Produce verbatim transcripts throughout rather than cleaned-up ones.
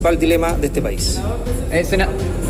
principal dilema de este país. Eh, sena...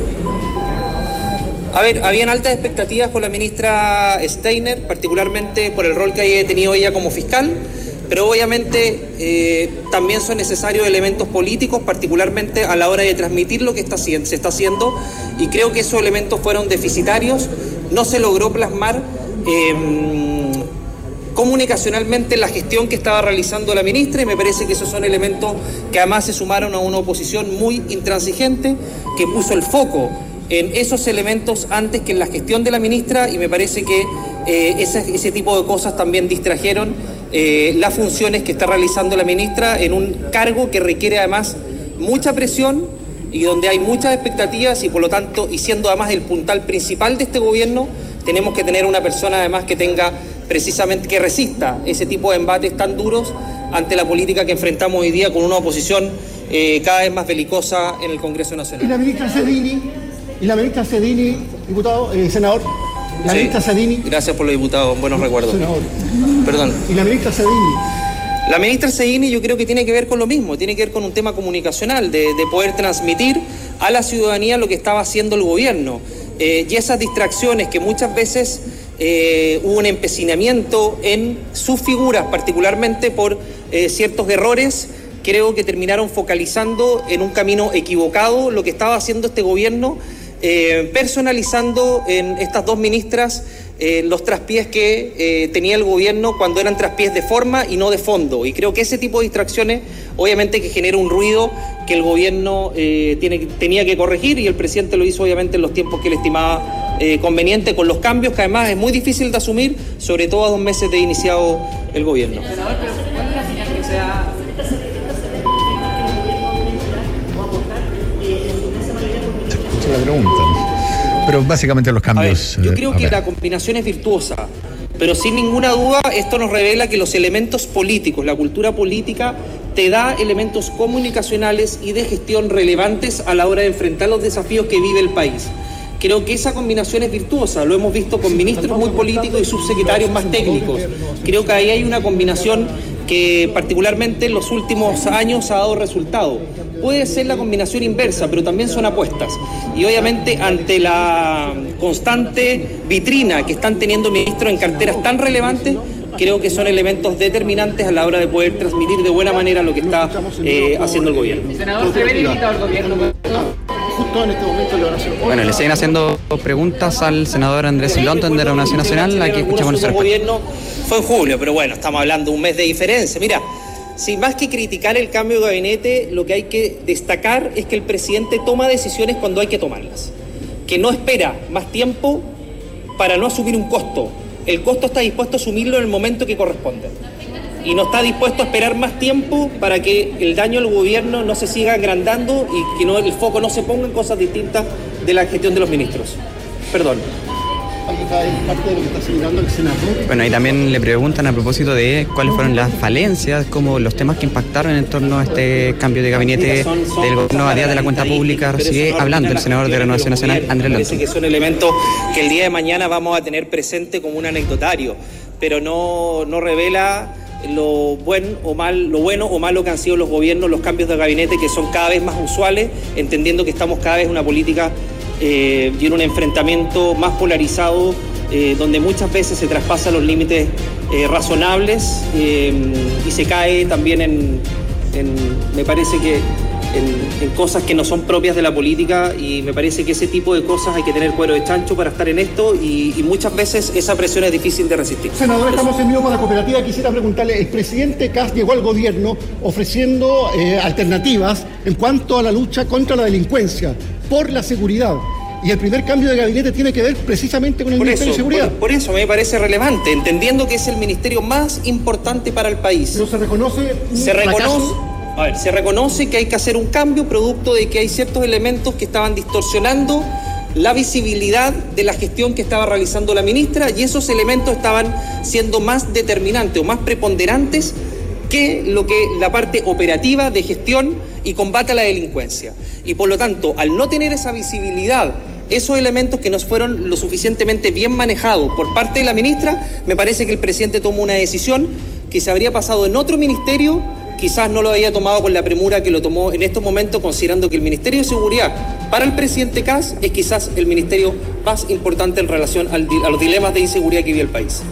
A ver, habían altas expectativas con la ministra Steiner, particularmente por el rol que haya tenido ella como fiscal, pero obviamente eh, también son necesarios elementos políticos, particularmente a la hora de transmitir lo que está, se está haciendo, y creo que esos elementos fueron deficitarios. No se logró plasmar eh, comunicacionalmente la gestión que estaba realizando la ministra, y me parece que esos son elementos que además se sumaron a una oposición muy intransigente, que puso el foco en esos elementos antes que en la gestión de la ministra, y me parece que eh, ese, ese tipo de cosas también distrajeron eh, las funciones que está realizando la ministra en un cargo que requiere además mucha presión y donde hay muchas expectativas, y por lo tanto, y siendo además el puntal principal de este gobierno, tenemos que tener una persona además que tenga precisamente, que resista ese tipo de embates tan duros ante la política que enfrentamos hoy día con una oposición eh, cada vez más belicosa en el Congreso Nacional. Y la ministra Sedini, y la ministra Sedini, diputado, eh, senador, la sí, ministra Sedini. Gracias por los diputados, buenos no, recuerdos. Senador. Perdón. Y la ministra Sedini. La ministra Sedini yo creo que tiene que ver con lo mismo, tiene que ver con un tema comunicacional, de, de poder transmitir a la ciudadanía lo que estaba haciendo el gobierno. Eh, y esas distracciones que muchas veces eh, hubo un empecinamiento en sus figuras, particularmente por eh, ciertos errores, creo que terminaron focalizando en un camino equivocado lo que estaba haciendo este gobierno, eh, personalizando en estas dos ministras eh, los traspiés que eh, tenía el gobierno cuando eran traspiés de forma y no de fondo. Y creo que ese tipo de distracciones obviamente que genera un ruido que el gobierno eh, tiene, tenía que corregir, y el presidente lo hizo obviamente en los tiempos que él estimaba eh, conveniente, con los cambios que además es muy difícil de asumir, sobre todo a dos meses de iniciado el gobierno. Senador, pero ¿cuál es la señal que sea? La pregunta, pero básicamente los cambios. A ver, yo creo que la combinación es virtuosa, pero sin ninguna duda esto nos revela que los elementos políticos, la cultura política, te da elementos comunicacionales y de gestión relevantes a la hora de enfrentar los desafíos que vive el país. Creo que esa combinación es virtuosa, lo hemos visto con ministros muy políticos y subsecretarios más técnicos. Creo que ahí hay una combinación que particularmente en los últimos años ha dado resultado. Puede ser la combinación inversa, pero también son apuestas. Y obviamente ante la constante vitrina que están teniendo ministros en carteras tan relevantes, creo que son elementos determinantes a la hora de poder transmitir de buena manera lo que está eh, haciendo el gobierno. Senador, ¿se ve limitado el gobierno? Justo en este momento le van a hacer. Bueno, le siguen haciendo preguntas al senador Andrés London de Reunión Nacional. Aquí escuchamos el gobierno fue en julio, pero bueno, estamos hablando de un mes de diferencia. Mira, si más que criticar el cambio de gabinete, lo que hay que destacar es que el presidente toma decisiones cuando hay que tomarlas, que no espera más tiempo para no asumir un costo. El costo está dispuesto a asumirlo en el momento que corresponde, y no está dispuesto a esperar más tiempo para que el daño al gobierno no se siga agrandando y que no, el foco no se ponga en cosas distintas de la gestión de los ministros. Perdón. Parte de lo que está señalando el senador. Bueno, y también le preguntan a propósito de cuáles fueron las falencias, como los temas que impactaron en torno a este cambio de gabinete son, son del gobierno a día de la cuenta pública. Sigue hablando el senador de Renovación Nacional, Andrés London. Parece que son elementos que el día de mañana vamos a tener presente como un anecdotario, pero no, no revela lo buen o mal, lo bueno o malo que han sido los gobiernos, los cambios de gabinete que son cada vez más usuales, entendiendo que estamos cada vez en una política Eh, y en un enfrentamiento más polarizado, eh, donde muchas veces se traspasan los límites eh, razonables eh, y se cae también en, en me parece que en, en cosas que no son propias de la política, y me parece que ese tipo de cosas hay que tener cuero de chancho para estar en esto, y, y muchas veces esa presión es difícil de resistir. Senador, estamos en vivo para la cooperativa. Quisiera preguntarle, el presidente Kast llegó al gobierno ofreciendo eh, alternativas en cuanto a la lucha contra la delincuencia, por la seguridad, y el primer cambio de gabinete tiene que ver precisamente con el por Ministerio eso, de Seguridad. Por, por eso me parece relevante, entendiendo que es el ministerio más importante para el país. Pero se reconoce un se reconoce, fracaso. a ver, se reconoce que hay que hacer un cambio producto de que hay ciertos elementos que estaban distorsionando la visibilidad de la gestión que estaba realizando la ministra, y esos elementos estaban siendo más determinantes o más preponderantes que lo que la parte operativa de gestión y combate a la delincuencia. Y por lo tanto, al no tener esa visibilidad, esos elementos que no fueron lo suficientemente bien manejados por parte de la ministra, me parece que el presidente tomó una decisión que se habría pasado en otro ministerio, quizás no lo había tomado con la premura que lo tomó en estos momentos, considerando que el Ministerio de Seguridad para el presidente Kast es quizás el ministerio más importante en relación al, a los dilemas de inseguridad que vive el país.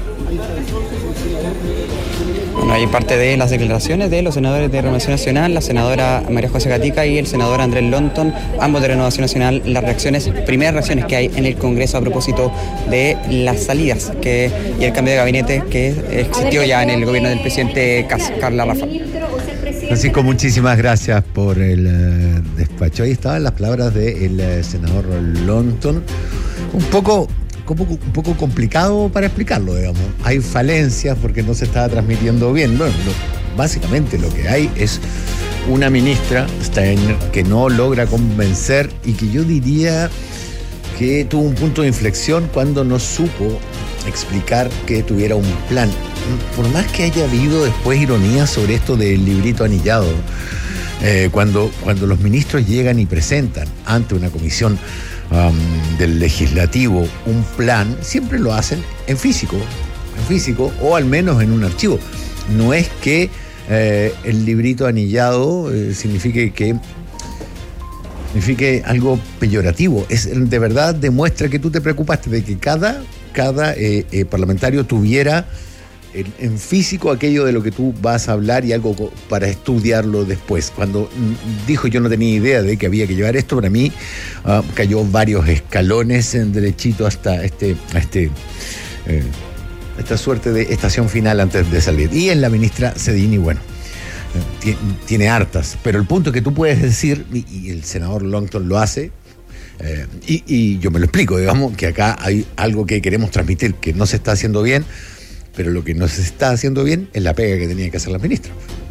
Bueno, hay parte de las declaraciones de los senadores de Renovación Nacional, la senadora María José Gatica y el senador Andrés Lonton, ambos de Renovación Nacional, las reacciones, primeras reacciones que hay en el Congreso a propósito de las salidas que, y el cambio de gabinete que existió ya en el gobierno del presidente Kast. Carla Rafa. Francisco, muchísimas gracias por el uh, despacho. Ahí estaban las palabras del uh, senador Lonton. Un poco... Un poco complicado para explicarlo, digamos. Hay falencias porque no se estaba transmitiendo bien. Bueno, lo, básicamente lo que hay es una ministra, Steiner, que no logra convencer y que yo diría que tuvo un punto de inflexión cuando no supo explicar que tuviera un plan. Por más que haya habido después ironía sobre esto del librito anillado, eh, cuando, cuando los ministros llegan y presentan ante una comisión Um, del legislativo un plan, siempre lo hacen en físico, en físico o al menos en un archivo. No es que eh, el librito anillado eh, signifique que signifique algo peyorativo. Es, de verdad demuestra que tú te preocupaste de que cada, cada eh, eh, parlamentario tuviera en, en físico aquello de lo que tú vas a hablar y algo para estudiarlo después. Cuando dijo yo no tenía idea de que había que llevar esto, para mí uh, cayó varios escalones en derechito hasta este, este eh, esta suerte de estación final antes de salir. Y en la ministra Cedini, bueno, eh, tiene hartas, pero el punto que tú puedes decir, y, y el senador Lonton lo hace, eh, y, y yo me lo explico, digamos, que acá hay algo que queremos transmitir que no se está haciendo bien, pero lo que no se está haciendo bien es la pega que tenía que hacer la ministra.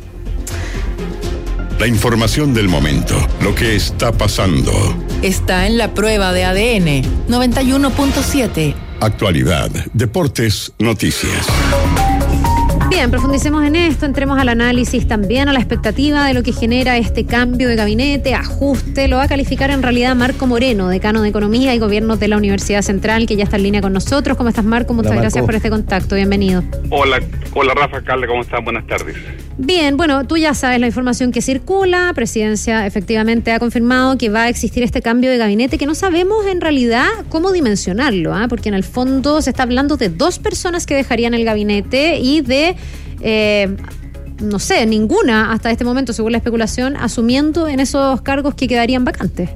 La información del momento, lo que está pasando. Está en la prueba de A D N noventa y uno punto siete. Actualidad, deportes, noticias. Bien, profundicemos en esto, entremos al análisis también, a la expectativa de lo que genera este cambio de gabinete, ajuste. Lo va a calificar en realidad Marco Moreno, decano de Economía y Gobiernos de la Universidad Central, que ya está en línea con nosotros. ¿Cómo estás, Marco? Muchas Hola, gracias Marco. por este contacto, bienvenido. Hola, hola Rafa, Carla, ¿cómo están? Buenas tardes. Bien, bueno, tú ya sabes la información que circula. Presidencia efectivamente ha confirmado que va a existir este cambio de gabinete, que no sabemos en realidad cómo dimensionarlo, ¿eh? Porque en el fondo se está hablando de dos personas que dejarían el gabinete y de, eh, no sé, ninguna hasta este momento, según la especulación, asumiendo en esos cargos que quedarían vacantes.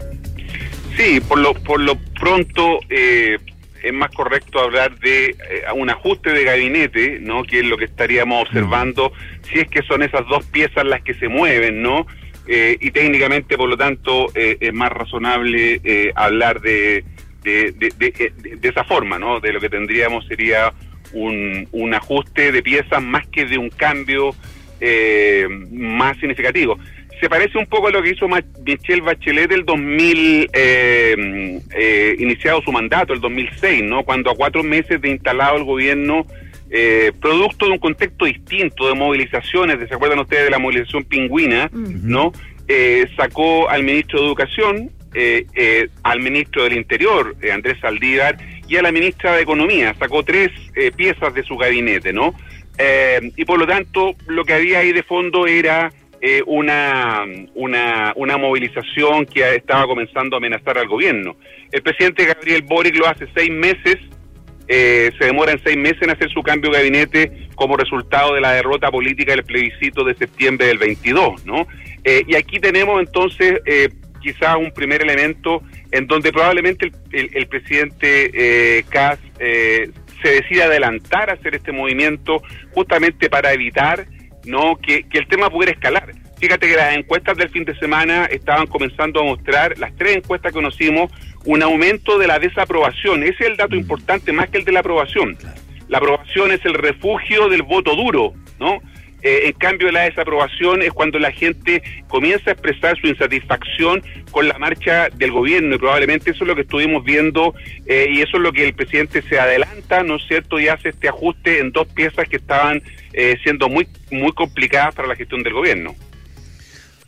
Sí, por lo, por lo pronto eh, es más correcto hablar de eh, un ajuste de gabinete, ¿no? Que es lo que estaríamos observando, si es que son esas dos piezas las que se mueven, ¿no? Eh, y técnicamente, por lo tanto, eh, es más razonable eh, hablar de de, de, de, de de esa forma, ¿no? De lo que tendríamos sería un, un ajuste de piezas más que de un cambio eh, más significativo. Se parece un poco a lo que hizo Michelle Bachelet el dos mil, eh, eh, iniciado su mandato, el dos mil seis, ¿no? Cuando a cuatro meses de instalado el gobierno, eh, producto de un contexto distinto de movilizaciones, ¿se acuerdan ustedes de la movilización pingüina? Uh-huh. ¿No? Eh, sacó al ministro de Educación, eh, eh, al ministro del Interior, eh, Andrés Saldívar, y a la ministra de Economía. Sacó tres eh, piezas de su gabinete, ¿no? Eh, y por lo tanto, lo que había ahí de fondo era Eh, una, una una movilización que estaba comenzando a amenazar al gobierno. El presidente Gabriel Boric lo hace seis meses, eh, se demora en seis meses en hacer su cambio de gabinete como resultado de la derrota política del plebiscito de septiembre del veintidós, ¿no? Eh, y aquí tenemos entonces eh, quizás un primer elemento en donde probablemente el, el, el presidente eh, Kast eh, se decide adelantar a hacer este movimiento justamente para evitar, no que, que el tema pudiera escalar. Fíjate que las encuestas del fin de semana estaban comenzando a mostrar, las tres encuestas que conocimos, un aumento de la desaprobación. Ese es el dato importante, más que el de la aprobación. La aprobación es el refugio del voto duro, ¿no? Eh, en cambio, la desaprobación es cuando la gente comienza a expresar su insatisfacción con la marcha del gobierno, y probablemente eso es lo que estuvimos viendo, eh, y eso es lo que el presidente se adelanta, ¿no es cierto?, y hace este ajuste en dos piezas que estaban eh, siendo muy muy complicadas para la gestión del gobierno.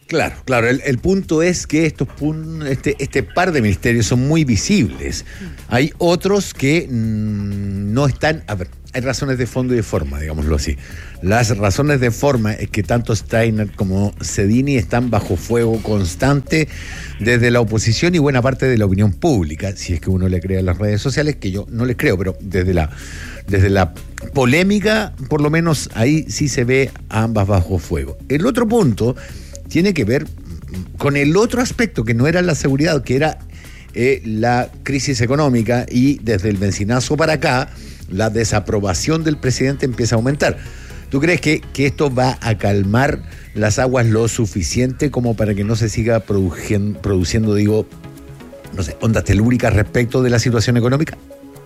Claro, claro. El, el punto es que estos pun, este, este par de ministerios son muy visibles. Hay otros que mmm, no están... A ver, hay razones de fondo y de forma, digámoslo así. Las razones de forma es que tanto Steiner como Cedini están bajo fuego constante desde la oposición y buena parte de la opinión pública, si es que uno le cree a las redes sociales, que yo no les creo, pero desde la, desde la polémica, por lo menos ahí sí se ve a ambas bajo fuego. El otro punto tiene que ver con el otro aspecto que no era la seguridad, que era eh, la crisis económica, y desde el bencinazo para acá la desaprobación del presidente empieza a aumentar. ¿Tú crees que, que esto va a calmar las aguas lo suficiente como para que no se siga produciendo, produciendo digo, no sé, ondas telúricas respecto de la situación económica?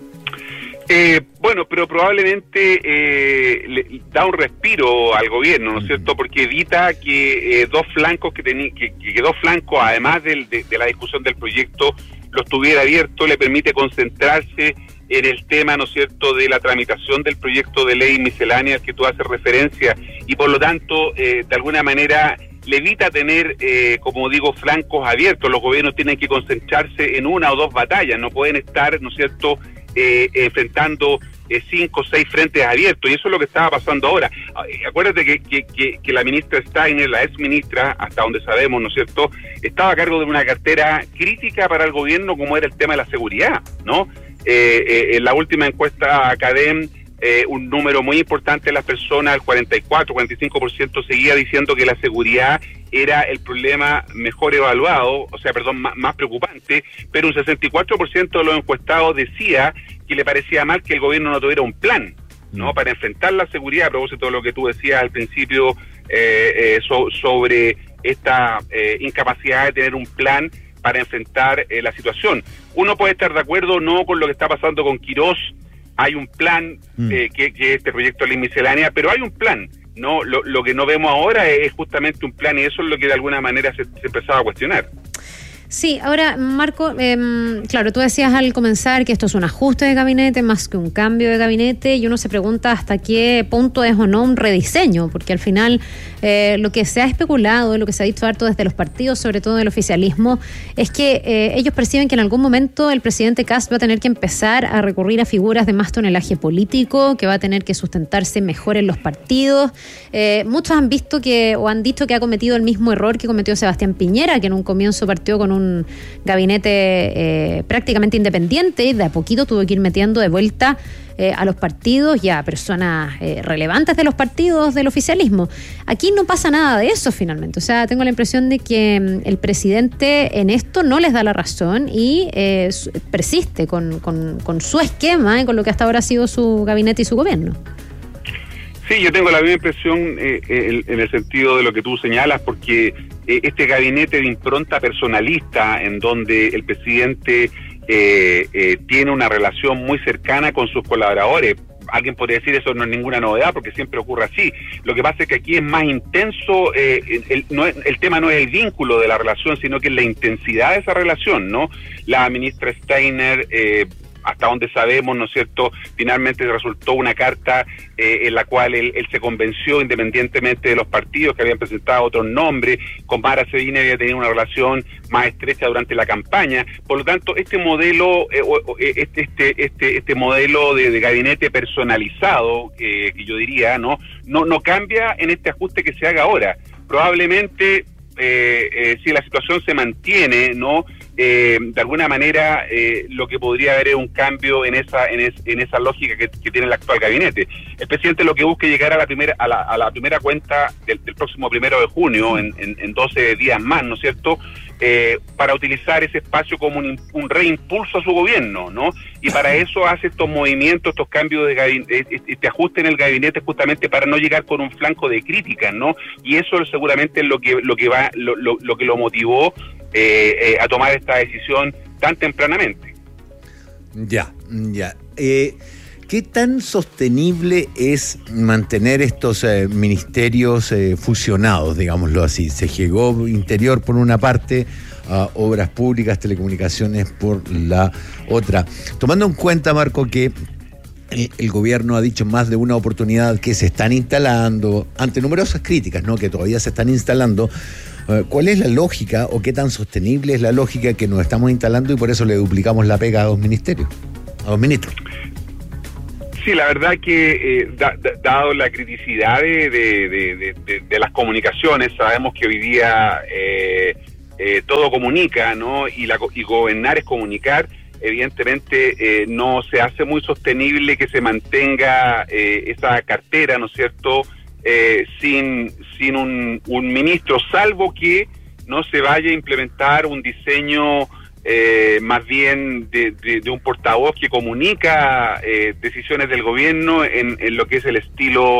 Eh, bueno, pero probablemente eh, le da un respiro al gobierno, ¿no es cierto? Porque evita que eh, dos flancos que tenía, que, que dos flancos, además del, de, de la discusión del proyecto, los tuviera abierto, le permite concentrarse en el tema, ¿no es cierto?, de la tramitación del proyecto de ley miscelánea al que tú haces referencia, y por lo tanto, eh, de alguna manera, le evita tener, eh, como digo, flancos abiertos. Los gobiernos tienen que concentrarse en una o dos batallas, no pueden estar, ¿no es cierto?, eh, enfrentando eh, cinco o seis frentes abiertos, y eso es lo que estaba pasando ahora. Acuérdate que, que, que, que la ministra Steiner, la ex ministra, hasta donde sabemos, ¿no es cierto?, estaba a cargo de una cartera crítica para el gobierno, como era el tema de la seguridad, ¿no? Eh, eh, en la última encuesta Academ, eh, un número muy importante de las personas, el cuarenta y cuatro, cuarenta y cinco por ciento, seguía diciendo que la seguridad era el problema mejor evaluado, o sea, perdón, más, más preocupante, pero un sesenta y cuatro por ciento de los encuestados decía que le parecía mal que el gobierno no tuviera un plan, ¿no?, para enfrentar la seguridad, a propósito de lo que tú decías al principio eh, eh, so, sobre esta eh, incapacidad de tener un plan para enfrentar eh, la situación. Uno puede estar de acuerdo o no con lo que está pasando con Quirós, hay un plan, mm. eh, que, que este proyecto de ley miscelánea, pero hay un plan, ¿no? Lo, lo que no vemos ahora es justamente un plan, y eso es lo que de alguna manera se, se empezaba a cuestionar. Sí, ahora, Marco, eh, claro, tú decías al comenzar que esto es un ajuste de gabinete más que un cambio de gabinete, y uno se pregunta hasta qué punto es o no un rediseño, porque al final eh, lo que se ha especulado, lo que se ha dicho harto desde los partidos, sobre todo del oficialismo, es que eh, ellos perciben que en algún momento el presidente Kast va a tener que empezar a recurrir a figuras de más tonelaje político, que va a tener que sustentarse mejor en los partidos. Eh, muchos han visto que, o han dicho que ha cometido el mismo error que cometió Sebastián Piñera, que en un comienzo partió con un un gabinete eh, prácticamente independiente, y de a poquito tuvo que ir metiendo de vuelta eh, a los partidos y a personas eh, relevantes de los partidos del oficialismo. Aquí no pasa nada de eso finalmente, o sea, tengo la impresión de que mm, el presidente en esto no les da la razón y eh, persiste con, con, con su esquema, eh, con lo que hasta ahora ha sido su gabinete y su gobierno. Sí, yo tengo la misma impresión eh, eh, en el sentido de lo que tú señalas, porque eh, este gabinete de impronta personalista, en donde el presidente eh, eh, tiene una relación muy cercana con sus colaboradores, alguien podría decir eso no es ninguna novedad porque siempre ocurre así. Lo que pasa es que aquí es más intenso, eh, el, el, no es, el tema no es el vínculo de la relación, sino que es la intensidad de esa relación, ¿no? La ministra Steiner, eh, hasta donde sabemos, ¿no es cierto?, finalmente resultó una carta eh, en la cual él, él se convenció, independientemente de los partidos que habían presentado otros nombres. Con Mara Cedini había tenido una relación más estrecha durante la campaña. Por lo tanto, este modelo eh, este, este este este modelo de, de gabinete personalizado, eh, que yo diría, no no no cambia en este ajuste que se haga ahora. Probablemente, eh, eh, si la situación se mantiene, no Eh, de alguna manera eh, lo que podría haber es un cambio en esa en, es, en esa lógica que, que tiene el actual gabinete. El presidente lo que busca es llegar a la primera a la, a la primera cuenta del, del próximo primero de junio, en, en, en doce días más, ¿no es cierto?, eh, para utilizar ese espacio como un, un reimpulso a su gobierno, ¿no? Y para eso hace estos movimientos, estos cambios de gabinete, este ajuste en el gabinete, justamente para no llegar con un flanco de críticas, ¿no? Y eso seguramente es lo que lo que va lo, lo, lo que lo motivó Eh, eh, a tomar esta decisión tan tempranamente. Ya, ya. Eh, ¿Qué tan sostenible es mantener estos eh, ministerios eh, fusionados, digámoslo así? Se llegó Interior por una parte, a Obras Públicas, Telecomunicaciones por la otra. Tomando en cuenta, Marco, que el, el gobierno ha dicho en más de una oportunidad que se están instalando, ante numerosas críticas, ¿no?, que todavía se están instalando. ¿Cuál es la lógica o qué tan sostenible es la lógica que nos estamos instalando y por eso le duplicamos la pega a dos ministerios, a dos ministros? Sí, la verdad que eh, da, da, dado la criticidad de, de, de, de, de las comunicaciones, sabemos que hoy día eh, eh, todo comunica, ¿no? Y, la, y gobernar es comunicar. Evidentemente eh, no se hace muy sostenible que se mantenga eh, esa cartera, ¿no es cierto?, eh, sin, sin un, un ministro, salvo que no se vaya a implementar un diseño Eh, más bien de, de, de un portavoz que comunica eh, decisiones del gobierno en, en lo que es el estilo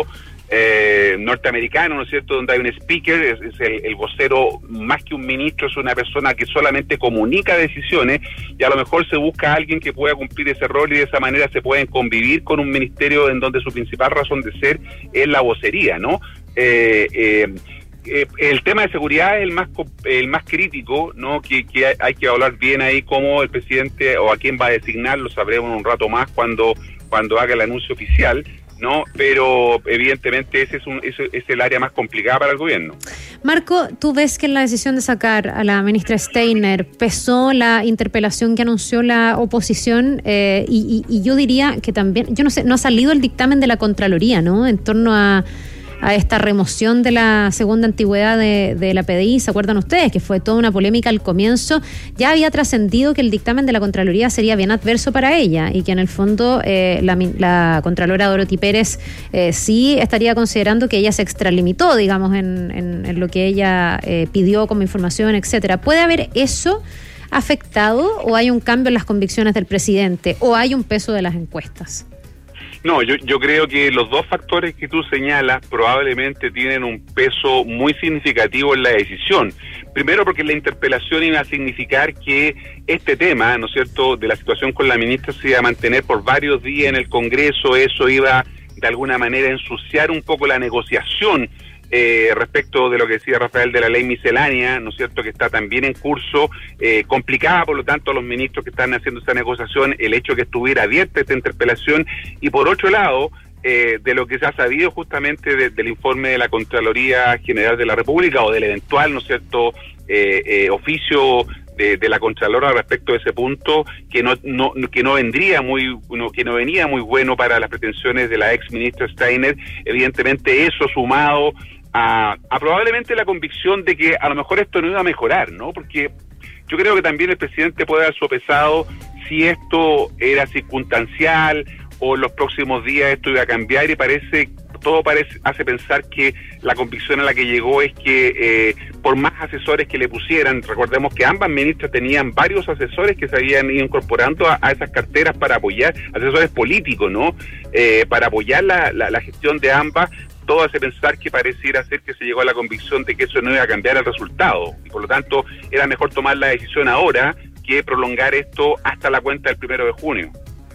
eh, norteamericano, ¿no es cierto?, donde hay un speaker, es, es el, el vocero, más que un ministro, es una persona que solamente comunica decisiones, y a lo mejor se busca a alguien que pueda cumplir ese rol, y de esa manera se pueden convivir con un ministerio en donde su principal razón de ser es la vocería, ¿no? Eh, eh, Eh, el tema de seguridad es el más el más crítico, ¿no? Que, que hay que hablar bien ahí cómo el presidente o a quién va a designar, lo sabremos un rato más cuando cuando haga el anuncio oficial, ¿no? Pero evidentemente ese es un ese es el área más complicada para el gobierno. Marco, ¿tú ves que en la decisión de sacar a la ministra Steiner pesó la interpelación que anunció la oposición? Eh, y, y, y yo diría que también, yo no sé, no ha salido el dictamen de la Contraloría, ¿no?, en torno a a esta remoción de la segunda antigüedad de, de la P D I. ¿Se acuerdan ustedes? Que fue toda una polémica al comienzo. Ya había trascendido que el dictamen de la Contraloría sería bien adverso para ella y que en el fondo eh, la, la Contralora Dorothy Pérez eh, sí estaría considerando que ella se extralimitó, digamos, en, en, en lo que ella eh, pidió como información, etcétera. ¿Puede haber eso afectado o hay un cambio en las convicciones del presidente o hay un peso de las encuestas? No, yo, yo creo que los dos factores que tú señalas probablemente tienen un peso muy significativo en la decisión. Primero, porque la interpelación iba a significar que este tema, ¿no es cierto?, de la situación con la ministra se iba a mantener por varios días en el Congreso. Eso iba de alguna manera a ensuciar un poco la negociación Eh, respecto de lo que decía Rafael de la ley miscelánea, ¿no es cierto?, que está también en curso, eh, complicada por lo tanto a los ministros que están haciendo esta negociación el hecho de que estuviera abierta esta interpelación, y por otro lado, eh, de lo que se ha sabido justamente de, del informe de la Contraloría General de la República o del eventual, ¿no es cierto?, eh, eh, oficio de, de la Contralora respecto de ese punto, que no, no, que no vendría muy, no, que no venía muy bueno para las pretensiones de la ex ministra Steiner. Evidentemente eso sumado A, a probablemente la convicción de que a lo mejor esto no iba a mejorar, ¿no? Porque yo creo que también el presidente puede haber sopesado si esto era circunstancial o en los próximos días esto iba a cambiar, y parece, todo parece, hace pensar que la convicción a la que llegó es que eh, por más asesores que le pusieran, recordemos que ambas ministras tenían varios asesores que se habían ido incorporando a, a esas carteras para apoyar, asesores políticos, ¿no? Eh, para apoyar la, la, la gestión de ambas. Todo hace pensar que pareciera ser que se llegó a la convicción de que eso no iba a cambiar el resultado, y por lo tanto era mejor tomar la decisión ahora que prolongar esto hasta la cuenta del primero de junio.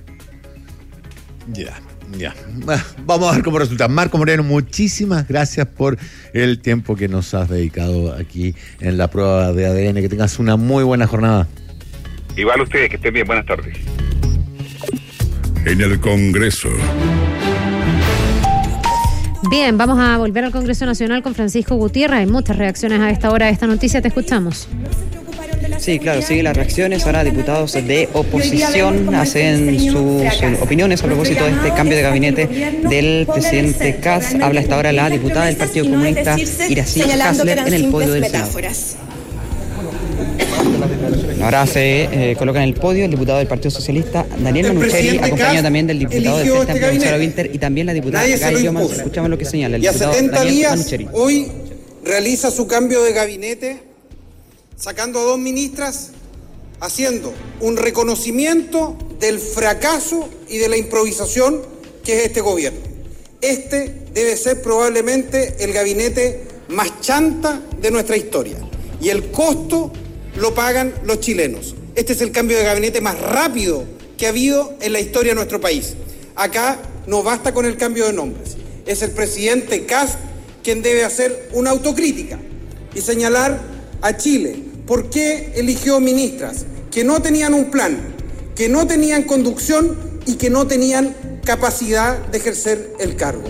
Ya, ya. Vamos a ver cómo resulta. Marco Moreno, muchísimas gracias por el tiempo que nos has dedicado aquí en la prueba de A D N. Que tengas una muy buena jornada. Igual ustedes, que estén bien. Buenas tardes. En el Congreso. Bien, vamos a volver al Congreso Nacional con Francisco Gutiérrez. Hay muchas reacciones a esta hora de esta noticia. Te escuchamos. Sí, claro, siguen las reacciones. Ahora diputados de oposición hacen sus opiniones a propósito de este cambio de gabinete del presidente Kast. Habla hasta ahora la diputada del Partido Comunista, Iracy Hasler, en el podio del Senado. Ahora se eh, coloca en el podio el diputado del Partido Socialista, Daniel Manucheri, acompañado también del diputado del Frente Amplio, Gonzalo Winter, y también la diputada Gaby Llomans. Escuchamos lo que señala el diputado Daniel Manucheri. Hoy realiza su cambio de gabinete, sacando a dos ministras, haciendo un reconocimiento del fracaso y de la improvisación que es este gobierno. Este debe ser probablemente el gabinete más chanta de nuestra historia, y el costo lo pagan los chilenos. Este es el cambio de gabinete más rápido que ha habido en la historia de nuestro país. Acá no basta con el cambio de nombres. Es el presidente Kast quien debe hacer una autocrítica y señalar a Chile por qué eligió ministras que no tenían un plan, que no tenían conducción y que no tenían capacidad de ejercer el cargo.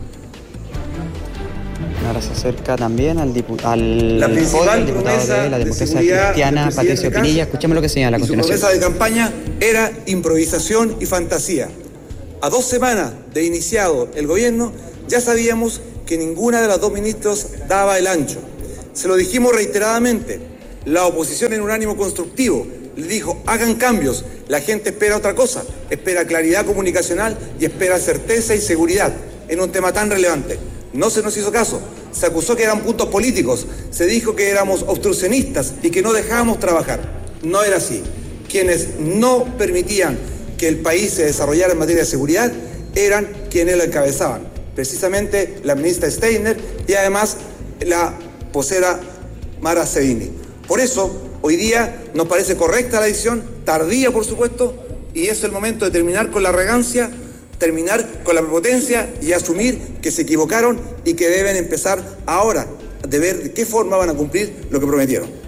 Ahora se acerca también al, dipu- al La principal podio, el diputado promesa de la de democracia seguridad cristiana, del presidente Patricio Pinilla. Escuchemos lo que señala a Y su continuación. promesa de campaña era improvisación y fantasía. A dos semanas de iniciado el gobierno, ya sabíamos que ninguna de las dos ministros daba el ancho. Se lo dijimos reiteradamente. La oposición en un ánimo constructivo le dijo, hagan cambios. La gente espera otra cosa, espera claridad comunicacional y espera certeza y seguridad en un tema tan relevante. No se nos hizo caso. Se acusó que eran puntos políticos. Se dijo que éramos obstruccionistas y que no dejábamos trabajar. No era así. Quienes no permitían que el país se desarrollara en materia de seguridad eran quienes lo encabezaban. Precisamente la ministra Steiner y además la vocera Mara Cedini. Por eso, hoy día nos parece correcta la decisión, tardía por supuesto, y es el momento de terminar con la arrogancia, terminar con la prepotencia y asumir que se equivocaron y que deben empezar ahora de ver de qué forma van a cumplir lo que prometieron.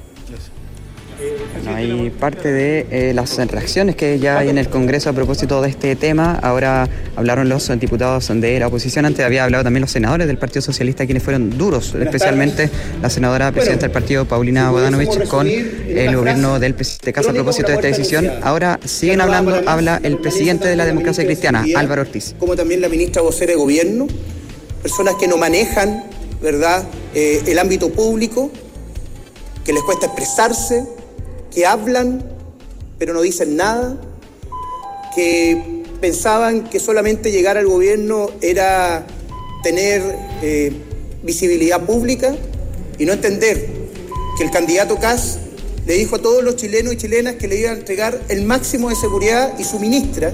Bueno, hay parte de eh, las reacciones que ya hay en el Congreso a propósito de este tema. Ahora hablaron los diputados de la oposición. Antes había hablado también los senadores del Partido Socialista, quienes fueron duros, especialmente la senadora presidenta del partido, Paulina Bodanovich, con el gobierno del presidente Kast a propósito de esta decisión. Ahora siguen hablando, habla el presidente de la democracia cristiana, Álvaro Ortiz. Como también la ministra vocera de gobierno, personas que no manejan, ¿verdad?, eh, el ámbito público, que les cuesta expresarse, que hablan pero no dicen nada, que pensaban que solamente llegar al gobierno era tener eh, visibilidad pública y no entender que el candidato Kast le dijo a todos los chilenos y chilenas que le iba a entregar el máximo de seguridad, y su ministra,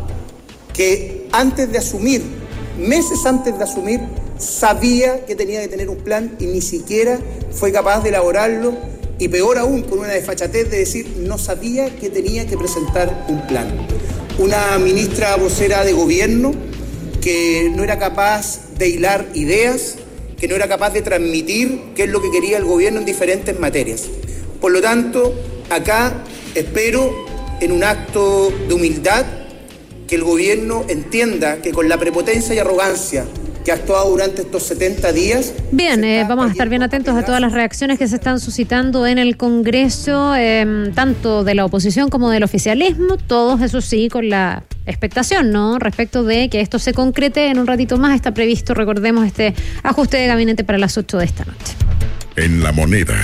que antes de asumir, meses antes de asumir, sabía que tenía que tener un plan y ni siquiera fue capaz de elaborarlo. Y peor aún, con una desfachatez de decir, no sabía que tenía que presentar un plan. Una ministra vocera de gobierno que no era capaz de hilar ideas, que no era capaz de transmitir qué es lo que quería el gobierno en diferentes materias. Por lo tanto, acá espero, en un acto de humildad, que el gobierno entienda que con la prepotencia y arrogancia que ha actuado durante estos setenta días. Bien, eh, vamos a estar bien atentos a todas las reacciones que se están suscitando en el Congreso, eh, tanto de la oposición como del oficialismo, todos eso sí con la expectación, ¿no?, respecto de que esto se concrete en un ratito más. Está previsto, recordemos, este ajuste de gabinete para las ocho de esta noche. En La Moneda.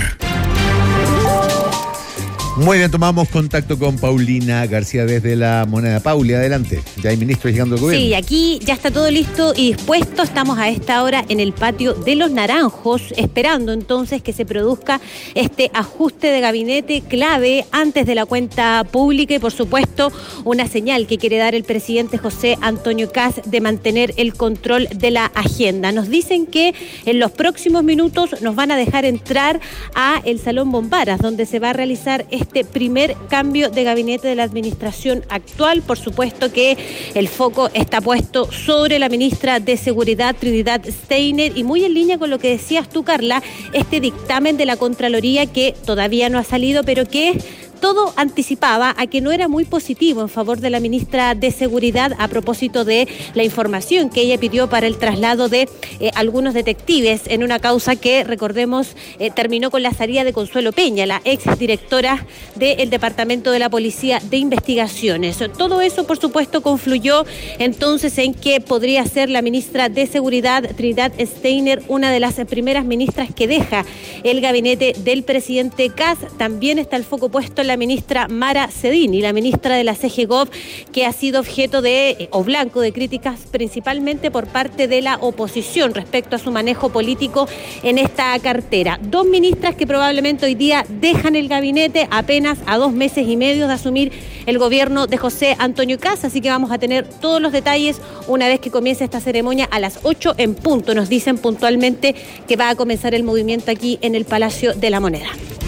Muy bien, tomamos contacto con Paulina García desde La Moneda. Pauli, adelante. Ya hay ministros llegando al gobierno. Sí, aquí ya está todo listo y dispuesto. Estamos a esta hora en el patio de Los Naranjos, esperando entonces que se produzca este ajuste de gabinete clave antes de la cuenta pública y, por supuesto, una señal que quiere dar el presidente José Antonio Kast de mantener el control de la agenda. Nos dicen que en los próximos minutos nos van a dejar entrar a el Salón Bombaras, donde se va a realizar este este primer cambio de gabinete de la administración actual. Por supuesto que el foco está puesto sobre la ministra de Seguridad, Trinidad Steiner, y muy en línea con lo que decías tú, Carla, este dictamen de la Contraloría que todavía no ha salido, pero que todo anticipaba a que no era muy positivo en favor de la ministra de Seguridad a propósito de la información que ella pidió para el traslado de eh, algunos detectives en una causa que, recordemos, eh, terminó con la salida de Consuelo Peña, la exdirectora del Departamento de la Policía de Investigaciones. Todo eso, por supuesto, confluyó entonces en que podría ser la ministra de Seguridad, Trinidad Steiner, una de las primeras ministras que deja el gabinete del presidente Kast. También está el foco puesto en la la ministra Mara Cedini, la ministra de la C G Gov, que ha sido objeto de, o blanco de críticas principalmente por parte de la oposición respecto a su manejo político en esta cartera. Dos ministras que probablemente hoy día dejan el gabinete apenas a dos meses y medio de asumir el gobierno de José Antonio Kast, así que vamos a tener todos los detalles una vez que comience esta ceremonia a las ocho en punto. Nos dicen puntualmente que va a comenzar el movimiento aquí en el Palacio de la Moneda.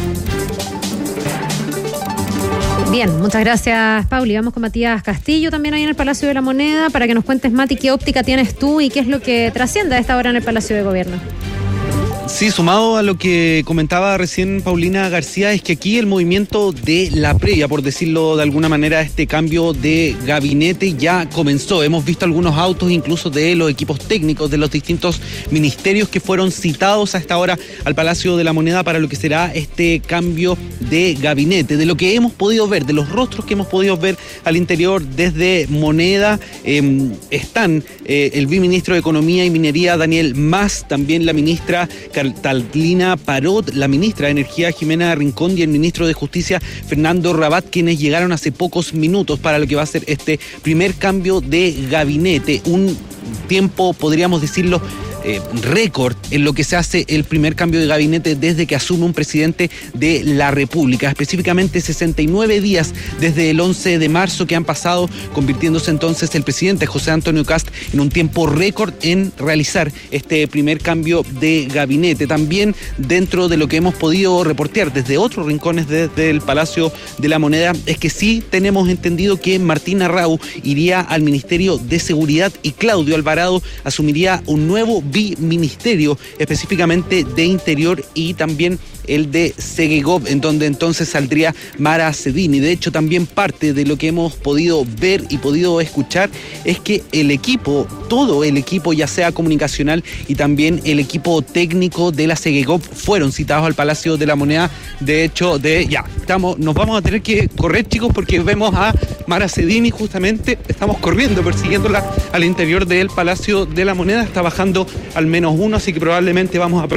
Bien, muchas gracias, Pauli. Vamos con Matías Castillo también ahí en el Palacio de la Moneda para que nos cuentes, Mati, qué óptica tienes tú y qué es lo que trasciende a esta hora en el Palacio de Gobierno. Sí, sumado a lo que comentaba recién Paulina García, es que aquí el movimiento de la previa, por decirlo de alguna manera, este cambio de gabinete ya comenzó. Hemos visto algunos autos incluso de los equipos técnicos de los distintos ministerios que fueron citados a esta hora al Palacio de la Moneda para lo que será este cambio de gabinete. De lo que hemos podido ver, de los rostros que hemos podido ver al interior desde Moneda, eh, están eh, el viceministro de Economía y Minería, Daniel Mas, también la ministra Catalina Parot, la ministra de Energía, Jimena Rincón, y el ministro de Justicia, Fernando Rabat, quienes llegaron hace pocos minutos para lo que va a ser este primer cambio de gabinete. Un tiempo, podríamos decirlo, Eh, récord en lo que se hace el primer cambio de gabinete desde que asume un presidente de la República, específicamente sesenta y nueve días desde el once de marzo que han pasado, convirtiéndose entonces el presidente José Antonio Kast en un tiempo récord en realizar este primer cambio de gabinete. También dentro de lo que hemos podido reportear desde otros rincones desde el Palacio de la Moneda, es que sí tenemos entendido que Martín Arrau iría al Ministerio de Seguridad y Claudio Alvarado asumiría un nuevo biministerio, específicamente de Interior y también el de Segegov, en donde entonces saldría Mara Cedini. De hecho, también parte de lo que hemos podido ver y podido escuchar es que el equipo, todo el equipo, ya sea comunicacional y también el equipo técnico de la Segegov, fueron citados al Palacio de la Moneda. De hecho, de ya, estamos, nos vamos a tener que correr, chicos, porque vemos a Mara Cedini justamente, estamos corriendo, persiguiéndola al interior del Palacio de la Moneda. Está bajando al menos uno, así que probablemente vamos a...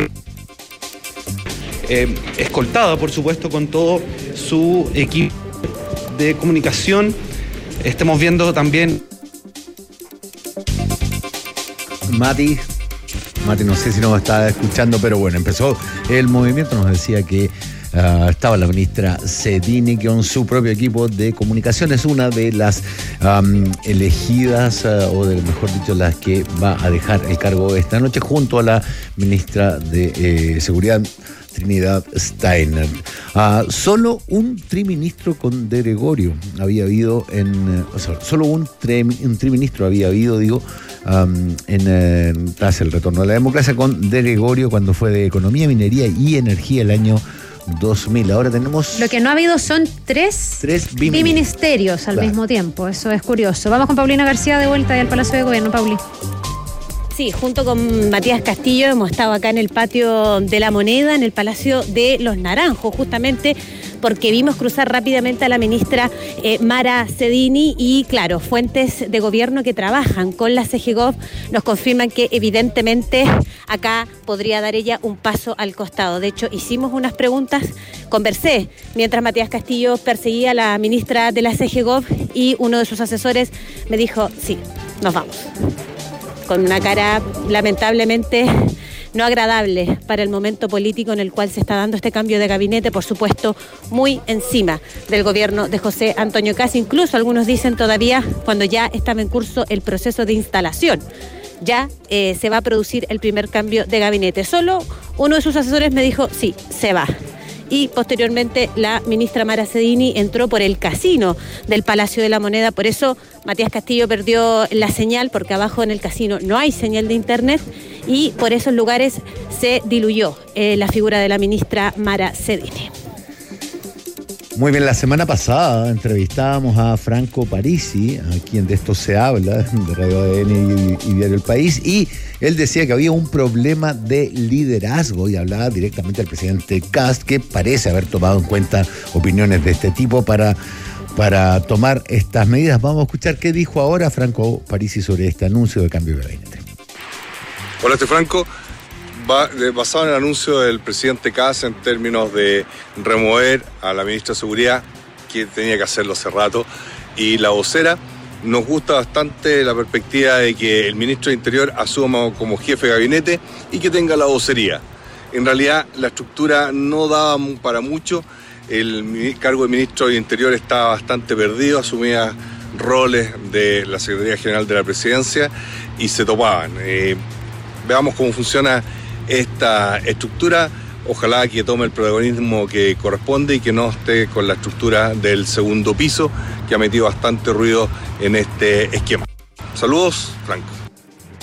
Eh, escoltada, por supuesto, con todo su equipo de comunicación. Estamos viendo también... Mati, Mati, no sé si nos está escuchando, pero bueno, empezó el movimiento, nos decía que Uh, estaba la ministra Cedini con su propio equipo de comunicación. Es una de las um, elegidas, uh, o de, mejor dicho, las que va a dejar el cargo esta noche junto a la ministra de eh, Seguridad, Trinidad Steiner. Uh, solo un triministro con De Gregorio había habido en... Uh, o sea, solo un, tre, un triministro había habido, digo, um, en, eh, tras el retorno de la democracia con De Gregorio cuando fue de Economía, Minería y Energía el año dos mil. Ahora tenemos... Lo que no ha habido son tres, tres biministerios al claro. mismo tiempo. Eso es curioso. Vamos con Paulina García de vuelta al Palacio de Gobierno. Pauli. Sí, junto con Matías Castillo hemos estado acá en el Patio de la Moneda, en el Palacio de los Naranjos, justamente porque vimos cruzar rápidamente a la ministra eh, Mara Cedini y, claro, fuentes de gobierno que trabajan con la Segegov nos confirman que evidentemente acá podría dar ella un paso al costado. De hecho, hicimos unas preguntas, conversé mientras Matías Castillo perseguía a la ministra de la Segegov y uno de sus asesores me dijo, sí, nos vamos. Con una cara lamentablemente no agradable para el momento político en el cual se está dando este cambio de gabinete, por supuesto, muy encima del gobierno de José Antonio Kast. Incluso algunos dicen todavía cuando ya estaba en curso el proceso de instalación. Ya eh, se va a producir el primer cambio de gabinete. Solo uno de sus asesores me dijo, sí, se va. Y posteriormente la ministra Mara Cedini entró por el casino del Palacio de la Moneda. Por eso Matías Castillo perdió la señal, porque abajo en el casino no hay señal de internet y por esos lugares se diluyó eh, la figura de la ministra Mara Cedini. Muy bien, la semana pasada entrevistábamos a Franco Parisi, a quien de esto se habla, de Radio A D N y, y Diario El País, y él decía que había un problema de liderazgo y hablaba directamente al presidente Kast, que parece haber tomado en cuenta opiniones de este tipo para, para tomar estas medidas. Vamos a escuchar qué dijo ahora Franco Parisi sobre este anuncio de cambio de gabinete. Hola, este Franco. Basado en el anuncio del presidente Kast en términos de remover a la ministra de Seguridad, que tenía que hacerlo hace rato, y la vocera, nos gusta bastante la perspectiva de que el ministro de Interior asuma como jefe de gabinete y que tenga la vocería. En realidad, la estructura no daba para mucho. El cargo de ministro de Interior estaba bastante perdido, asumía roles de la Secretaría General de la Presidencia y se topaban. Eh, veamos cómo funciona esta estructura. Ojalá que tome el protagonismo que corresponde y que no esté con la estructura del segundo piso, que ha metido bastante ruido en este esquema. Saludos, Franco.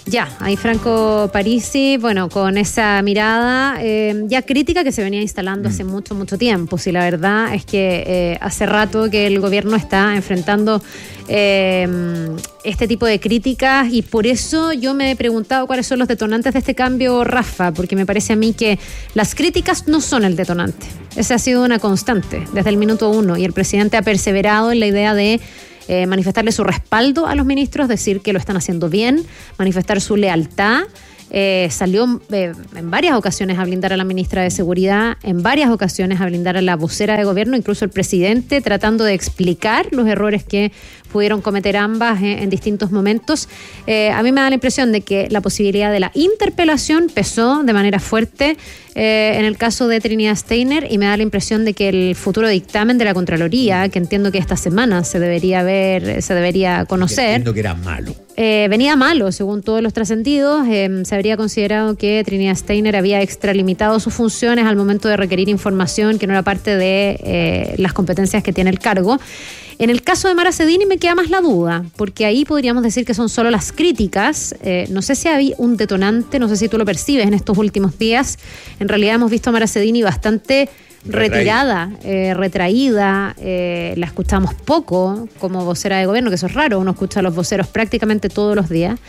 Ya, ahí Franco Parisi, bueno, con esa mirada eh, ya crítica que se venía instalando mm. hace mucho, mucho tiempo. Si la verdad es que eh, hace rato que el gobierno está enfrentando eh, este tipo de críticas y por eso yo me he preguntado cuáles son los detonantes de este cambio, Rafa, porque me parece a mí que las críticas no son el detonante. Esa ha sido una constante desde el minuto uno y el presidente ha perseverado en la idea de Eh, manifestarle su respaldo a los ministros, decir que lo están haciendo bien, manifestar su lealtad. Eh, salió eh, en varias ocasiones a blindar a la ministra de Seguridad, en varias ocasiones a blindar a la vocera de gobierno, incluso el presidente tratando de explicar los errores que pudieron cometer ambas eh, en distintos momentos. Eh, a mí me da la impresión de que la posibilidad de la interpelación pesó de manera fuerte eh, en el caso de Trinidad Steiner y me da la impresión de que el futuro dictamen de la Contraloría, que entiendo que esta semana se debería ver, se debería conocer. Entiendo que era malo. Eh, venía malo, según todos los trascendidos. Eh, se habría considerado que Trinidad Steiner había extralimitado sus funciones al momento de requerir información que no era parte de eh, las competencias que tiene el cargo. En el caso de Mara Cedini me queda más la duda, porque ahí podríamos decir que son solo las críticas. Eh, no sé si hay un detonante, no sé si tú lo percibes en estos últimos días. En realidad hemos visto a Mara Cedini bastante retirada, eh, retraída, eh, la escuchamos poco como vocera de gobierno, que eso es raro, uno escucha a los voceros prácticamente todos los días.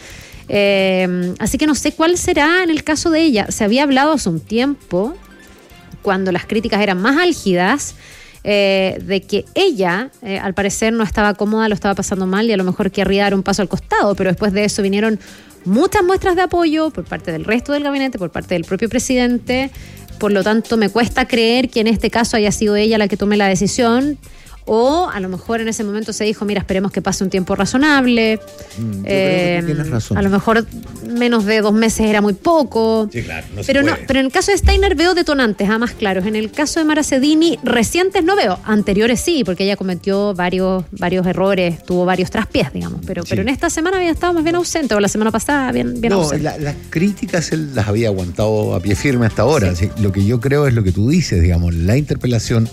Eh, así que no sé cuál será en el caso de ella. Se había hablado hace un tiempo, cuando las críticas eran más álgidas, eh, de que ella, eh, al parecer, no estaba cómoda, lo estaba pasando mal y a lo mejor querría dar un paso al costado, pero después de eso vinieron muchas muestras de apoyo por parte del resto del gabinete, por parte del propio presidente. Por lo tanto, me cuesta creer que en este caso haya sido ella la que tome la decisión. O a lo mejor en ese momento se dijo, mira, esperemos que pase un tiempo razonable. Mm, eh, tienes razón. A lo mejor menos de dos meses era muy poco. Sí, claro, no se pero puede. no, pero en el caso de Steiner veo detonantes, ah, más claros. En el caso de Mara Cedini, recientes no veo. Anteriores sí, porque ella cometió varios, varios errores, tuvo varios traspiés, digamos. Pero, sí. pero en esta semana había estado más bien ausente, o la semana pasada bien, bien no, ausente. La, las críticas él las había aguantado a pie firme hasta ahora. Sí. Sí, lo que yo creo es lo que tú dices, digamos, la interpelación,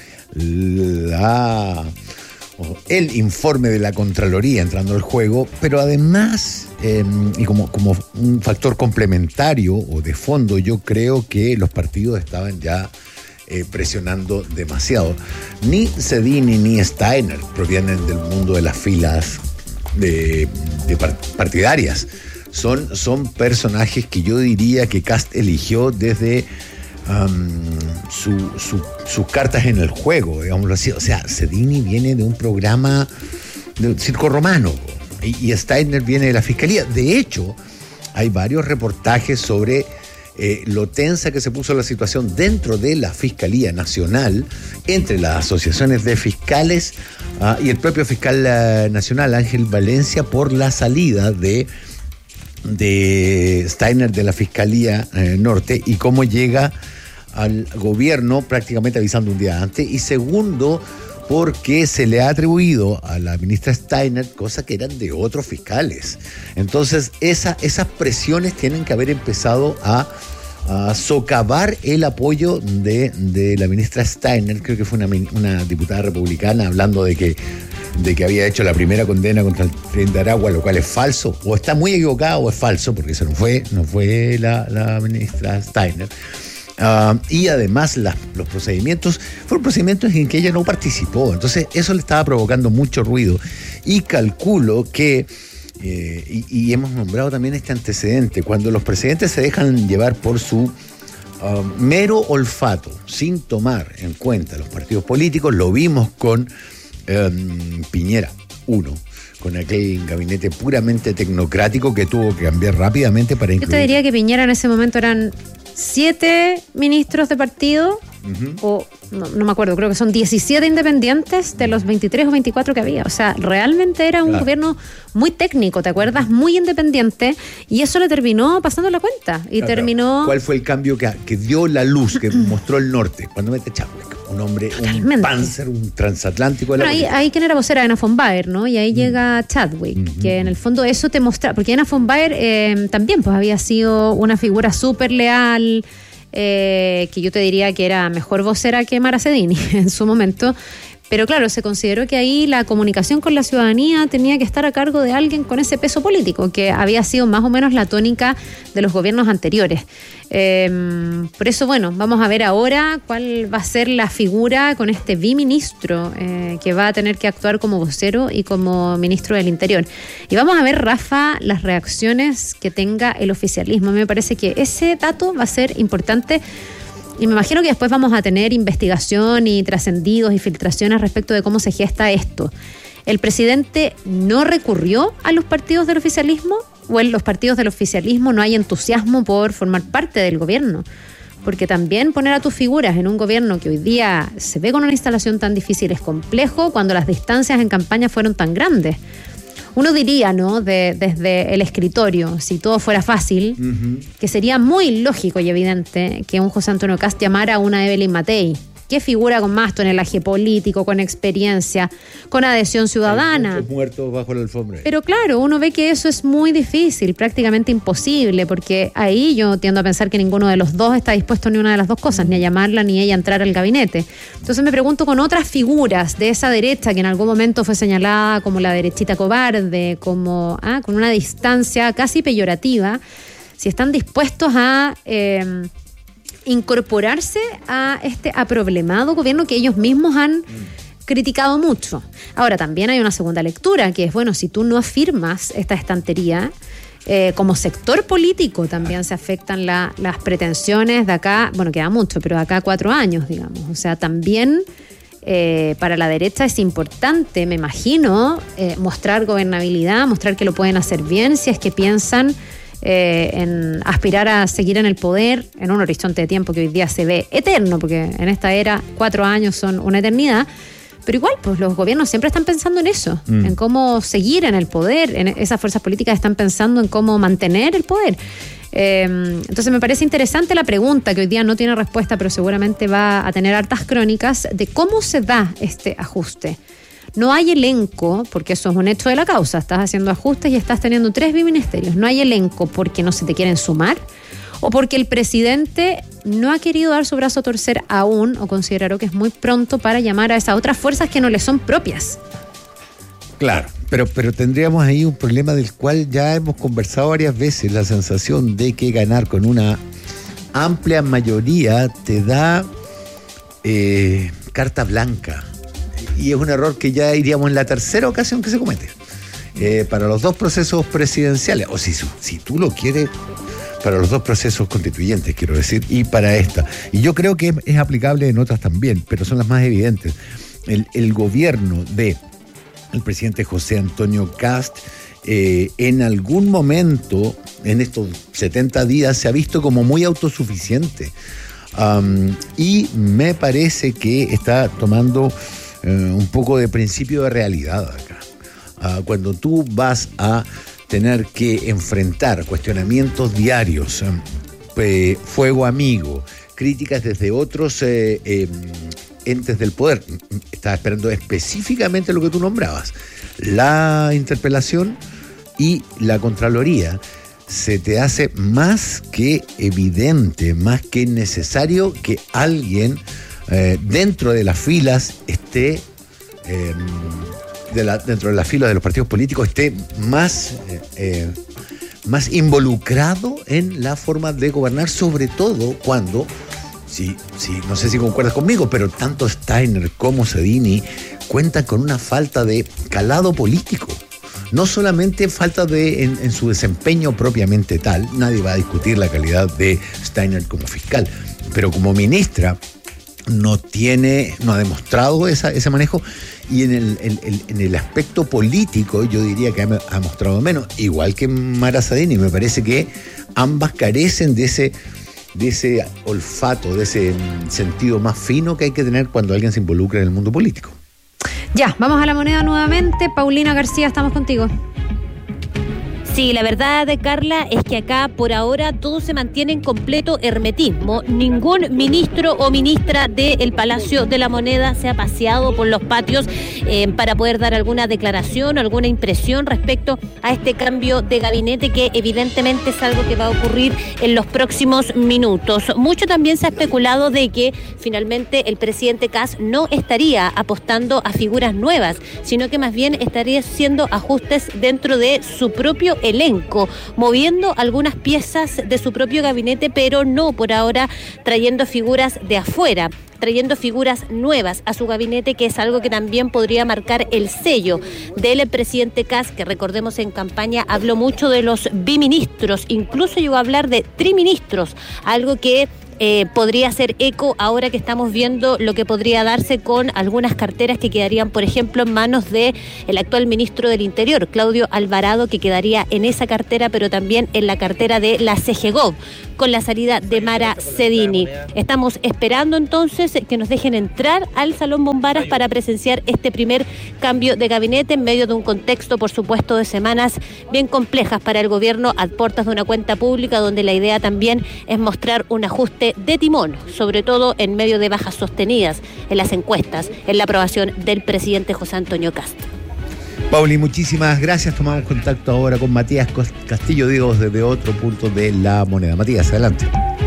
la, el informe de la Contraloría entrando al juego, pero además, eh, y como, como un factor complementario o de fondo, yo creo que los partidos estaban ya eh, presionando demasiado. Ni Cedini ni Steiner provienen del mundo de las filas de, de partidarias. Son, son personajes que yo diría que Kast eligió desde Um, su, su, sus cartas en el juego, digámoslo así. O sea, Cedini viene de un programa de circo romano y, y Steiner viene de la fiscalía. De hecho, hay varios reportajes sobre eh, lo tensa que se puso la situación dentro de la Fiscalía Nacional entre las asociaciones de fiscales uh, y el propio fiscal uh, nacional, Ángel Valencia, por la salida de de Steiner de la Fiscalía eh, Norte y cómo llega al gobierno prácticamente avisando un día antes, y segundo porque se le ha atribuido a la ministra Steiner cosas que eran de otros fiscales. Entonces esa, esas presiones tienen que haber empezado a, a socavar el apoyo de, de la ministra Steiner. Creo que fue una, una diputada republicana hablando de que de que había hecho la primera condena contra el tren de Aragua, lo cual es falso, o está muy equivocado o es falso, porque eso no fue, no fue la, la ministra Steiner. Uh, y además la, los procedimientos fueron procedimientos en que ella no participó, entonces eso le estaba provocando mucho ruido, y calculo que eh, y, y hemos nombrado también este antecedente, cuando los presidentes se dejan llevar por su uh, mero olfato, sin tomar en cuenta los partidos políticos. Lo vimos con Um, Piñera, uno, con aquel gabinete puramente tecnocrático que tuvo que cambiar rápidamente para incluir. Yo te diría que Piñera en ese momento eran siete ministros de partido, uh-huh. o no, no me acuerdo, creo que son diecisiete independientes de los veintitrés o veinticuatro que había. O sea, realmente era un claro. gobierno muy técnico, ¿te acuerdas? Muy independiente, y eso le terminó pasando la cuenta. Y claro, terminó. Claro. ¿Cuál fue el cambio que, que dio la luz, que mostró el norte? Cuando mete Chadwick, un hombre, totalmente. Un Panzer, un transatlántico de la Pero ahí, ahí quien era vocera, Ana von Baer, ¿no? Y ahí mm. llega Chadwick, mm-hmm. que en el fondo eso te muestra, porque Ana von Baer eh, también pues había sido una figura súper leal, eh, que yo te diría que era mejor vocera que Mara Cedini en su momento, Pero claro, se consideró que ahí la comunicación con la ciudadanía tenía que estar a cargo de alguien con ese peso político, que había sido más o menos la tónica de los gobiernos anteriores. Eh, por eso, bueno, vamos a ver ahora cuál va a ser la figura con este biministro eh, que va a tener que actuar como vocero y como ministro del Interior. Y vamos a ver, Rafa, las reacciones que tenga el oficialismo. A mí me parece que ese dato va a ser importante. Y me imagino que después vamos a tener investigación y trascendidos y filtraciones respecto de cómo se gesta esto. ¿El presidente no recurrió a los partidos del oficialismo o en los partidos del oficialismo no hay entusiasmo por formar parte del gobierno? Porque también poner a tus figuras en un gobierno que hoy día se ve con una instalación tan difícil es complejo cuando las distancias en campaña fueron tan grandes. Uno diría, ¿no?, de, desde el escritorio, si todo fuera fácil, uh-huh. que sería muy lógico y evidente que un José Antonio Kast llamara a una Evelyn Matei. ¿Qué figura con más tonelaje político, con experiencia, con adhesión ciudadana? Hay muertos bajo la alfombra. Pero claro, uno ve que eso es muy difícil, prácticamente imposible, porque ahí yo tiendo a pensar que ninguno de los dos está dispuesto ni una de las dos cosas, ni a llamarla ni ella a entrar al gabinete. Entonces me pregunto con otras figuras de esa derecha que en algún momento fue señalada como la derechita cobarde, como ah, con una distancia casi peyorativa, si están dispuestos a... Eh, incorporarse a este aproblemado gobierno que ellos mismos han mm. criticado mucho. Ahora, también hay una segunda lectura, que es, bueno, si tú no afirmas esta estantería, eh, como sector político también se afectan la, las pretensiones de acá, bueno, queda mucho, pero de acá a cuatro años, digamos. O sea, también eh, para la derecha es importante, me imagino, eh, mostrar gobernabilidad, mostrar que lo pueden hacer bien, si es que piensan Eh, en aspirar a seguir en el poder en un horizonte de tiempo que hoy día se ve eterno, porque en esta era cuatro años son una eternidad, pero igual pues los gobiernos siempre están pensando en eso, mm. en cómo seguir en el poder, en esas fuerzas políticas están pensando en cómo mantener el poder. Eh, entonces me parece interesante la pregunta, que hoy día no tiene respuesta, pero seguramente va a tener hartas crónicas, de cómo se da este ajuste. No hay elenco, porque eso es un hecho de la causa, estás haciendo ajustes y estás teniendo tres biministerios. No hay elenco porque no se te quieren sumar o porque el presidente no ha querido dar su brazo a torcer aún o consideró que es muy pronto para llamar a esas otras fuerzas que no le son propias. Claro, pero, pero tendríamos ahí un problema del cual ya hemos conversado varias veces, la sensación de que ganar con una amplia mayoría te da eh, carta blanca. Y es un error que ya iríamos en la tercera ocasión que se comete. Eh, para los dos procesos presidenciales, o si, si tú lo quieres, para los dos procesos constituyentes, quiero decir, y para esta. Y yo creo que es, es aplicable en otras también, pero son las más evidentes. El, el gobierno de el presidente José Antonio Kast, eh, en algún momento, en estos setenta días, se ha visto como muy autosuficiente. Um, y me parece que está tomando Uh, un poco de principio de realidad acá. Uh, cuando tú vas a tener que enfrentar cuestionamientos diarios, um, eh, fuego amigo, críticas desde otros eh, eh, entes del poder, estaba esperando específicamente lo que tú nombrabas, la interpelación y la Contraloría, se te hace más que evidente, más que necesario que alguien Eh, dentro de las filas esté eh, de la, dentro de las filas de los partidos políticos esté más eh, eh, más involucrado en la forma de gobernar, sobre todo cuando si, si, no sé si concuerdas conmigo, pero tanto Steiner como Sedini cuentan con una falta de calado político. No solamente falta de en, en su desempeño propiamente tal, nadie va a discutir la calidad de Steiner como fiscal, pero como ministra no tiene, no ha demostrado esa, ese manejo, y en el, el, el, en el aspecto político yo diría que ha, ha mostrado menos, igual que Mara Sadini. Me parece que ambas carecen de ese, de ese olfato, de ese sentido más fino que hay que tener cuando alguien se involucra en el mundo político. Ya, vamos a la moneda nuevamente. Paulina García, estamos contigo. Sí, la verdad, Carla, es que acá por ahora todo se mantiene en completo hermetismo. Ningún ministro o ministra del Palacio de la Moneda se ha paseado por los patios eh, para poder dar alguna declaración o alguna impresión respecto a este cambio de gabinete, que evidentemente es algo que va a ocurrir en los próximos minutos. Mucho también se ha especulado de que finalmente el presidente Kast no estaría apostando a figuras nuevas, sino que más bien estaría haciendo ajustes dentro de su propio elenco, moviendo algunas piezas de su propio gabinete, pero no por ahora trayendo figuras de afuera, trayendo figuras nuevas a su gabinete, que es algo que también podría marcar el sello del presidente Kast, que recordemos en campaña habló mucho de los biministros, incluso llegó a hablar de triministros, algo que Eh, podría hacer eco ahora que estamos viendo lo que podría darse con algunas carteras que quedarían, por ejemplo, en manos de el actual ministro del Interior, Claudio Alvarado, que quedaría en esa cartera, pero también en la cartera de la CEGEGOV, con la salida de Mara Cedini. Estamos esperando entonces que nos dejen entrar al Salón Bombaras para presenciar este primer cambio de gabinete en medio de un contexto, por supuesto, de semanas bien complejas para el gobierno a puertas de una cuenta pública, donde la idea también es mostrar un ajuste de timón, sobre todo en medio de bajas sostenidas en las encuestas, en la aprobación del presidente José Antonio Kast. Pauli, muchísimas gracias. Tomamos contacto ahora con Matías Castillo, digo, desde otro punto de La Moneda. Matías, adelante.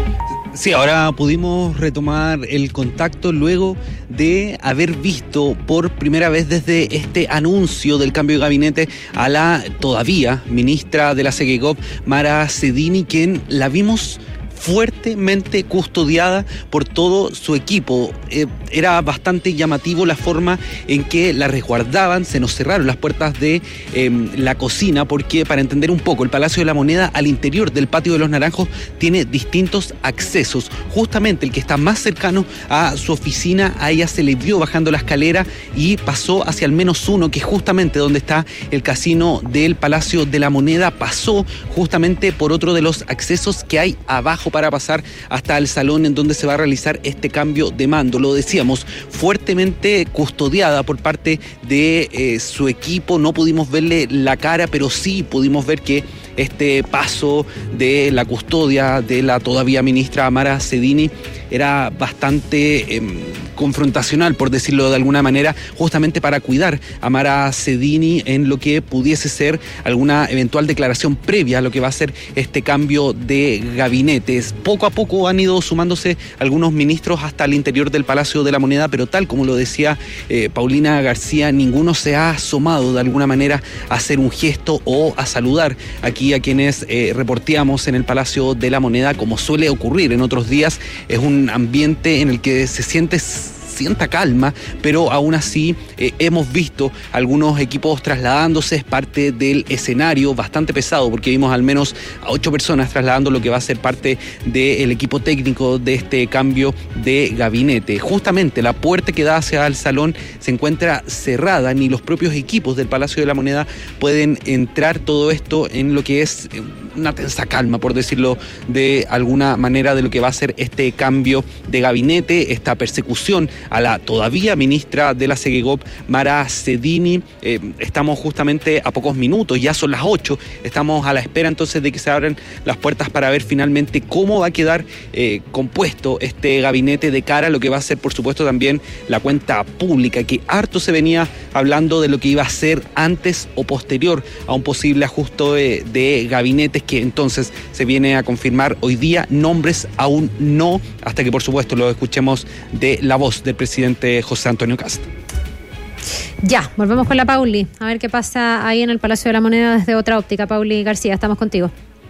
Sí, ahora pudimos retomar el contacto luego de haber visto por primera vez desde este anuncio del cambio de gabinete a la todavía ministra de la CEGEGOV, Mara Cedini, quien la vimos fuertemente custodiada por todo su equipo. Eh, era bastante llamativo la forma en que la resguardaban. Se nos cerraron las puertas de eh, la cocina, porque, para entender un poco, el Palacio de la Moneda, al interior del Patio de los Naranjos, tiene distintos accesos. Justamente el que está más cercano a su oficina, a ella se le vio bajando la escalera y pasó hacia al menos uno, que es justamente donde está el casino del Palacio de la Moneda. Pasó justamente por otro de los accesos que hay abajo para pasar hasta el salón en donde se va a realizar este cambio de mando. Lo decíamos, fuertemente custodiada por parte de eh, su equipo. No pudimos verle la cara, pero sí pudimos ver que este paso de la custodia de la todavía ministra Mara Cedini era bastante eh, confrontacional, por decirlo de alguna manera, justamente para cuidar a Mara Cedini en lo que pudiese ser alguna eventual declaración previa a lo que va a ser este cambio de gabinetes. Poco a poco han ido sumándose algunos ministros hasta el interior del Palacio de la Moneda, pero tal como lo decía eh, Paulina García, ninguno se ha asomado de alguna manera a hacer un gesto o a saludar aquí a quienes eh, reporteamos en el Palacio de la Moneda, como suele ocurrir en otros días. Es un ambiente en el que se siente sienta calma, pero aún así eh, hemos visto algunos equipos trasladándose. Es parte del escenario bastante pesado, porque vimos al menos a ocho personas trasladando lo que va a ser parte del equipo técnico de este cambio de gabinete. Justamente la puerta que da hacia el salón se encuentra cerrada, ni los propios equipos del Palacio de la Moneda pueden entrar. Todo esto en lo que es una tensa calma, por decirlo de alguna manera, de lo que va a ser este cambio de gabinete, esta persecución a la todavía ministra de la CEGEGOV, Mara Cedini. Eh, estamos justamente a pocos minutos, ya son las ocho, estamos a la espera entonces de que se abran las puertas para ver finalmente cómo va a quedar eh, compuesto este gabinete de cara a lo que va a ser, por supuesto, también la cuenta pública, que harto se venía hablando de lo que iba a ser antes o posterior a un posible ajuste de, de gabinetes, que entonces se viene a confirmar hoy día. Nombres aún no, hasta que por supuesto lo escuchemos de la voz del presidente José Antonio Kast. Ya, volvemos con la Pauli, a ver qué pasa ahí en el Palacio de la Moneda desde otra óptica. Pauli García, estamos contigo.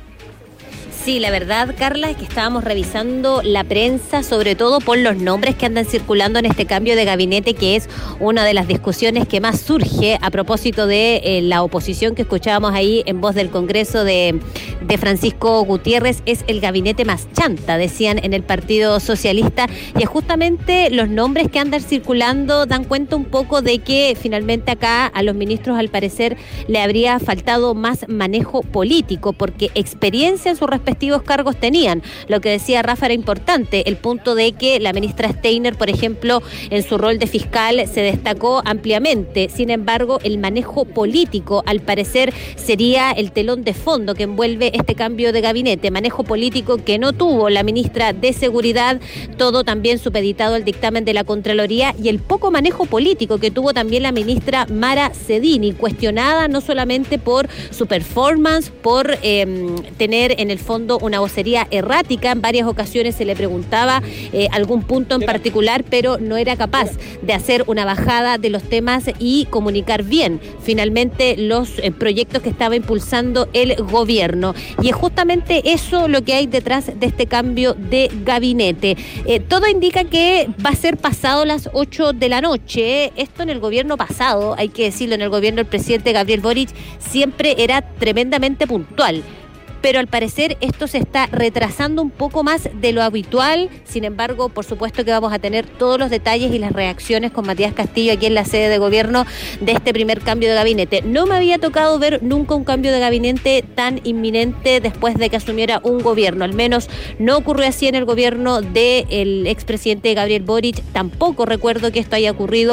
Sí, la verdad, Carla, es que estábamos revisando la prensa, sobre todo por los nombres que andan circulando en este cambio de gabinete, que es una de las discusiones que más surge a propósito de eh, la oposición que escuchábamos ahí en voz del Congreso de, de Francisco Gutiérrez. Es el gabinete más chanta, decían en el Partido Socialista, y es justamente los nombres que andan circulando dan cuenta un poco de que finalmente acá a los ministros, al parecer, le habría faltado más manejo político, porque experiencia en su respectivo respectivos cargos tenían. Lo que decía Rafa era importante, el punto de que la ministra Steiner, por ejemplo, en su rol de fiscal se destacó ampliamente. Sin embargo, el manejo político, al parecer, sería el telón de fondo que envuelve este cambio de gabinete. Manejo político que no tuvo la ministra de Seguridad, todo también supeditado al dictamen de la Contraloría, y el poco manejo político que tuvo también la ministra Mara Cedini, cuestionada no solamente por su performance, por eh, tener en el fondo una vocería errática. En varias ocasiones se le preguntaba eh, algún punto en particular, pero no era capaz de hacer una bajada de los temas y comunicar bien finalmente los eh, proyectos que estaba impulsando el gobierno. Y es justamente eso lo que hay detrás de este cambio de gabinete. Eh, todo indica que va a ser pasado las ocho de la noche. Esto en el gobierno pasado, hay que decirlo, en el gobierno del presidente Gabriel Boric siempre era tremendamente puntual. Pero al parecer esto se está retrasando un poco más de lo habitual. Sin embargo, por supuesto que vamos a tener todos los detalles y las reacciones con Matías Castillo aquí en la sede de gobierno de este primer cambio de gabinete. No me había tocado ver nunca un cambio de gabinete tan inminente después de que asumiera un gobierno. Al menos no ocurrió así en el gobierno del expresidente Gabriel Boric. Tampoco recuerdo que esto haya ocurrido